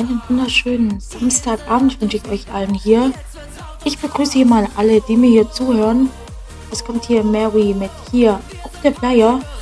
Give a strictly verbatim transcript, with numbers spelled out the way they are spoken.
einen wunderschönen Samstagabend wünsche ich euch allen hier. Ich begrüße hier mal alle, die mir hier zuhören. Es kommt hier Mary mit hier auf der Flyer